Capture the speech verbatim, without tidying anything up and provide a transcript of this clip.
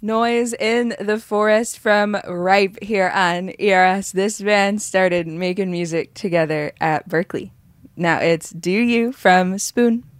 Noise in the Forest from Ripe here on E R S. This band started making music together at Berkeley. Now it's Do You from Spoon.